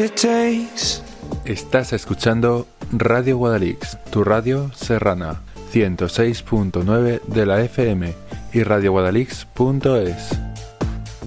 it takes. Estás escuchando Radio Guadalix, tu radio serrana, 106.9 de la FM y radioguadalix.es.